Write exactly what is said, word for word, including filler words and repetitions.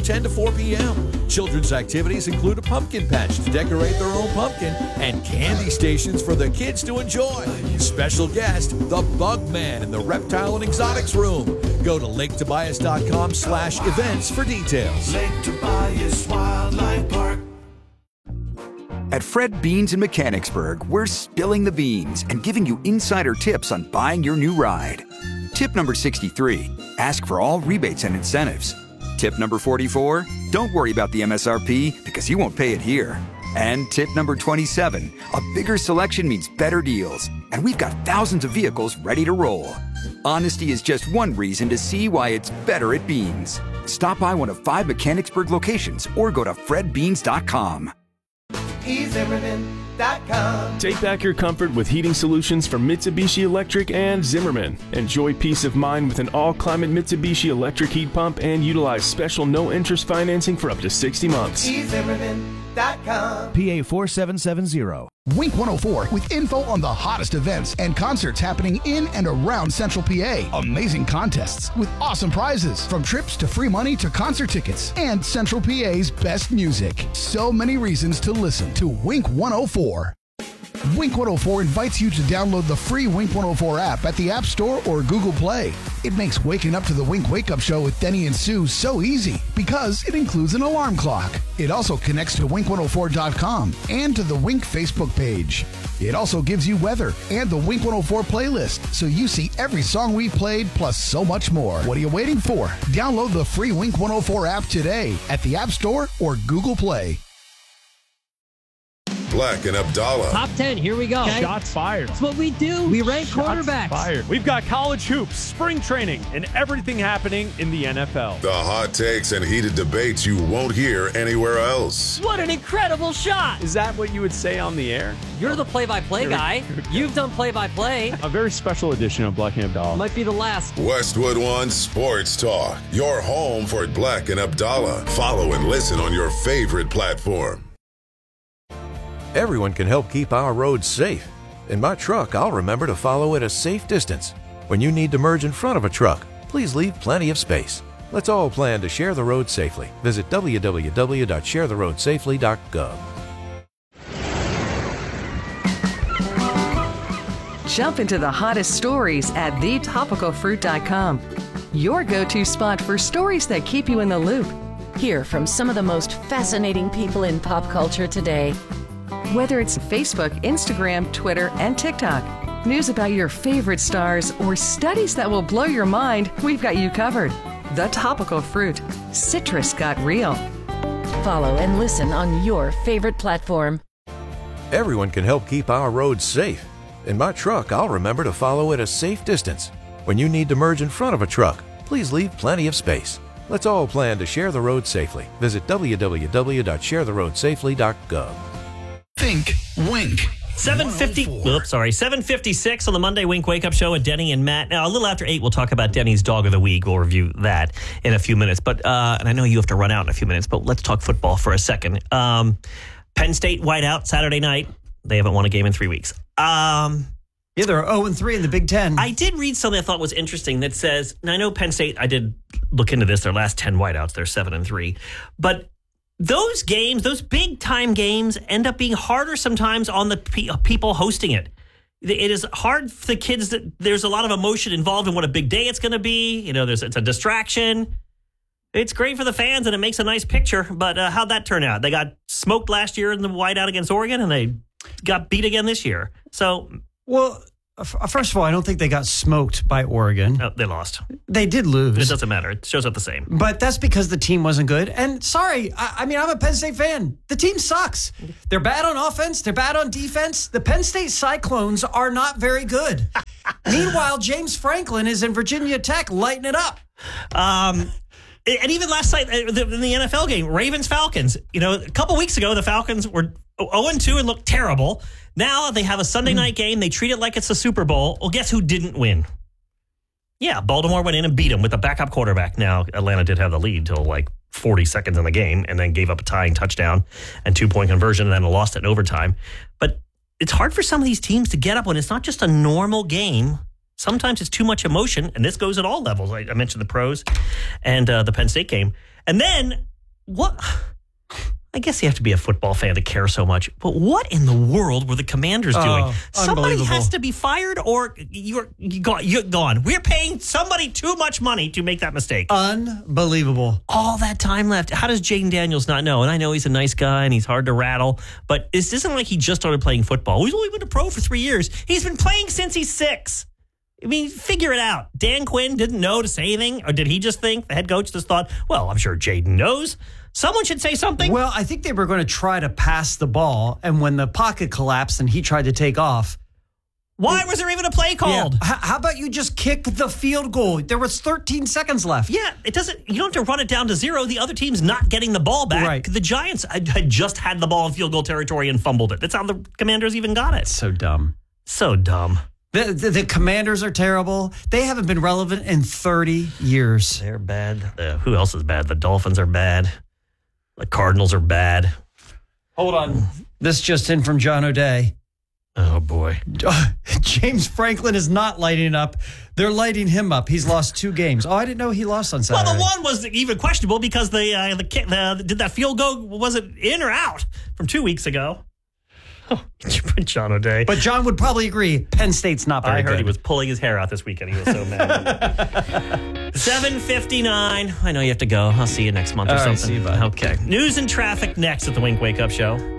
ten to four p.m. Children's activities include a pumpkin patch to decorate their own pumpkin and candy stations for the kids to enjoy. Special guest, the Bug Man in the Reptile and Exotics Room. Go to lake tobias dot com slash events for details. Lake Tobias Wildlife Park. At Fred Beans in Mechanicsburg, we're spilling the beans and giving you insider tips on buying your new ride. Tip number sixty-three, ask for all rebates and incentives. Tip number forty-four, don't worry about the M S R P because you won't pay it here. And tip number twenty-seven, a bigger selection means better deals, and we've got thousands of vehicles ready to roll. Honesty is just one reason to see why it's better at Beans. Stop by one of five Mechanicsburg locations or go to fred beans dot com. e zimmerman dot com. Take back your comfort with heating solutions from Mitsubishi Electric and Zimmerman. Enjoy peace of mind with an all-climate Mitsubishi electric heat pump and utilize special no-interest financing for up to sixty months. e zimmerman dot com. P A four seven seven zero. Wink one oh four with info on the hottest events and concerts happening in and around Central P A. Amazing contests with awesome prizes, from trips to free money to concert tickets, and Central P A's best music. So many reasons to listen to Wink one oh four. Wink one oh four invites you to download the free Wink one oh four app at the App Store or Google Play. It makes waking up to the Wink Wake Up Show with Denny and Sue so easy because it includes an alarm clock. It also connects to wink one oh four dot com and to the Wink Facebook page. It also gives you weather and the Wink one oh four playlist, so you see every song we've played plus so much more. What are you waiting for? Download the free Wink one oh four app today at the App Store or Google Play. Black and Abdallah. Top ten, here we go. Okay. Shots fired. That's what we do. We rank Shots quarterbacks. Fired. We've got college hoops, spring training, and everything happening in the N F L. The hot takes and heated debates you won't hear anywhere else. What an incredible shot. Is that what you would say on the air? You're the play-by-play guy. You've done play-by-play. A very special edition of Black and Abdallah. Might be the last. Westwood One Sports Talk. Your home for Black and Abdallah. Follow and listen on your favorite platform. Everyone can help keep our roads safe. In my truck, I'll remember to follow at a safe distance. When you need to merge in front of a truck, please leave plenty of space. Let's all plan to share the road safely. Visit w w w dot share the road safely dot gov. Jump into the hottest stories at the topical fruit dot com. Your go-to spot for stories that keep you in the loop. Hear from some of the most fascinating people in pop culture today. Whether it's Facebook, Instagram, Twitter, and TikTok, news about your favorite stars, or studies that will blow your mind, we've got you covered. The Topical Fruit. Citrus got real. Follow and listen on your favorite platform. Everyone can help keep our roads safe. In my truck, I'll remember to follow at a safe distance. When you need to merge in front of a truck, please leave plenty of space. Let's all plan to share the road safely. Visit w w w dot share the road safely dot gov. Think Wink. seven fifty. Oops, sorry. seven fifty-six on the Monday Wink Wake Up Show with Denny and Matt. Now, a little after eight, we'll talk about Denny's Dog of the Week. We'll review that in a few minutes. But uh, and I know you have to run out in a few minutes, but let's talk football for a second. Um, Penn State whiteout Saturday night. They haven't won a game in three weeks. Um, yeah, they're oh and three in the Big Ten. I did read something I thought was interesting that says, and I know Penn State, I did look into this, their last ten whiteouts, they're seven and three. But those games, those big time games, end up being harder sometimes on the pe- people hosting it. It is hard for the kids. That there's a lot of emotion involved in what a big day it's going to be. You know, there's it's a distraction. It's great for the fans and it makes a nice picture. But uh, how'd that turn out? They got smoked last year in the whiteout against Oregon, and they got beat again this year. So, well, first of all, I don't think they got smoked by Oregon. Oh, they lost. They did lose. It doesn't matter. It shows up the same. But that's because the team wasn't good. And sorry, I, I mean, I'm a Penn State fan. The team sucks. They're bad on offense. They're bad on defense. The Penn State Cyclones are not very good. Meanwhile, James Franklin is in Virginia Tech lighting it up. Um, and even last night in the N F L game, Ravens-Falcons. You know, a couple weeks ago, the Falcons were oh and two and looked terrible. Now they have a Sunday night game. They treat it like it's a Super Bowl. Well, guess who didn't win? Yeah, Baltimore went in and beat them with a backup quarterback. Now, Atlanta did have the lead till like forty seconds in the game and then gave up a tying touchdown and two-point conversion and then lost it in overtime. But it's hard for some of these teams to get up when it's not just a normal game. Sometimes it's too much emotion, and this goes at all levels. I, I mentioned the pros and uh, the Penn State game. And then what? I guess you have to be a football fan to care so much. But what in the world were the Commanders Oh, doing? Somebody unbelievable. has to be fired, or you're, you're gone. You're gone. We're paying somebody too much money to make that mistake. Unbelievable. All that time left. How does Jaden Daniels not know? And I know he's a nice guy and he's hard to rattle, but this isn't like he just started playing football. He's only been a pro for three years. He's been playing since he's six. I mean, figure it out. Dan Quinn didn't know to say anything, or did he just think the head coach just thought, well, I'm sure Jaden knows. Someone should say something. Well, I think they were going to try to pass the ball, and when the pocket collapsed and he tried to take off. Why was there even a play called? Yeah. H- how about you just kick the field goal? There was thirteen seconds left. Yeah, it doesn't. You don't have to run it down to zero. The other team's not getting the ball back. Right. The Giants had had just had the ball in field goal territory and fumbled it. That's how the Commanders even got it. So dumb. So dumb. The, the, the Commanders are terrible. They haven't been relevant in thirty years. They're bad. Uh, who else is bad? The Dolphins are bad. The Cardinals are bad. Hold on. This just in from John O'Day. Oh, boy. James Franklin is not lighting up. They're lighting him up. He's lost two games. Oh, I didn't know he lost on Saturday. Well, the one was even questionable because the, uh, the, the did that field goal, was it in or out from two weeks ago? Oh, you put John O'Day. But John would probably agree Penn State's not very I heard good. he was pulling his hair out this weekend. He was so mad. seven fifty-nine. I know you have to go. I'll see you next month or All right, something. see you, bud. Okay. News and traffic next at the Wink Wake Up Show.